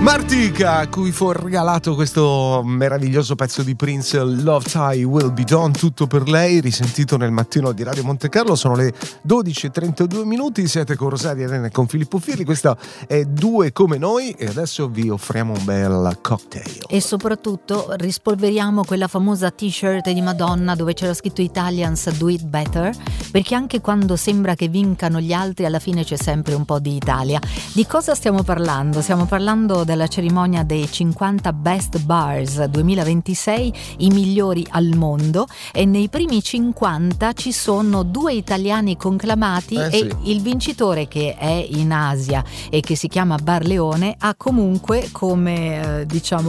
Martika, a cui fu regalato questo meraviglioso pezzo di Prince, Love Tie Will Be Done, tutto per lei, risentito nel mattino di Radio Montecarlo. Sono le 12:32, siete con Rosaria Elena e con Filippo Firri, questa è Due come noi e adesso vi offriamo un bel cocktail. E soprattutto rispolveriamo quella famosa t-shirt di Madonna dove c'era scritto Italians Do It Better, perché anche quando sembra che vincano gli altri alla fine c'è sempre un po' di Italia. Di cosa stiamo parlando? Stiamo parlando della cerimonia dei 50 Best Bars 2026, i migliori al mondo, e nei primi 50 ci sono 2 italiani conclamati e sì. Il vincitore, che è in Asia e che si chiama Bar Leone, ha comunque come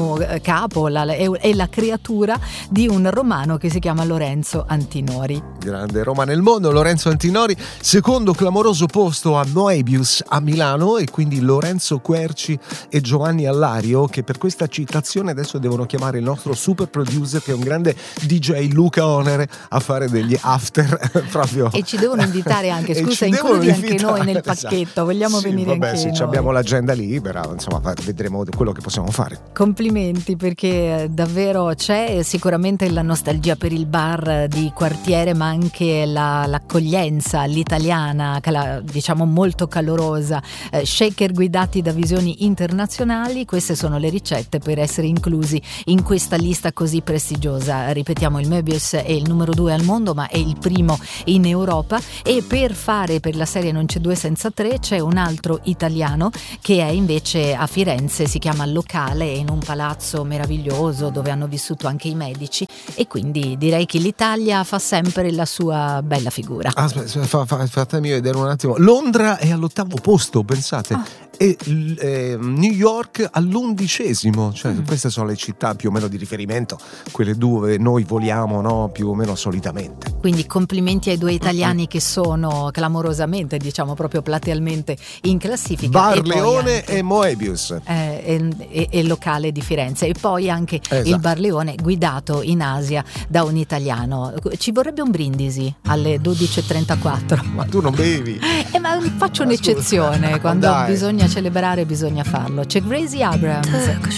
capo è la creatura di un romano che si chiama Lorenzo Antinori. Grande Roma nel mondo, Lorenzo Antinori, secondo clamoroso posto a Moebius a Milano, e quindi Lorenzo Querci e Giovanni Allario, che per questa citazione adesso devono chiamare il nostro super producer, che è un grande DJ, Luca Onere, a fare degli after proprio. E ci devono invitare anche, scusa, includi anche noi nel pacchetto, vogliamo venire anche noi. Abbiamo l'agenda libera, insomma vedremo quello che possiamo fare. Complimenti, perché davvero c'è sicuramente la nostalgia per il bar di quartiere, ma anche l'accoglienza all'italiana, diciamo molto calorosa, shaker guidati da visioni internazionali. Queste sono le ricette per essere inclusi in questa lista così prestigiosa. Ripetiamo, il Moebius è il numero 2 al mondo, ma è il primo in Europa, e per la serie Non c'è 2 senza 3 c'è un altro italiano che è invece a Firenze, si chiama Locale, in un palazzo meraviglioso dove hanno vissuto anche i medici, e quindi direi che l'Italia fa sempre la sua bella figura. Fatemi vedere un attimo. Londra è all'8° posto, pensate. E New York all'11°, cioè queste sono le città più o meno di riferimento, quelle dove noi voliamo, no, più o meno solitamente. Quindi complimenti ai 2 italiani che sono clamorosamente, diciamo proprio platealmente in classifica. Bar Leone e Moebius e Locale di Firenze, e poi anche il Bar Leone guidato in Asia da un italiano. Ci vorrebbe un brindisi alle 12:34. Ma tu non bevi? Ma faccio un'eccezione, quando bisogna celebrare bisogna farlo. C'è Gracie Abrams.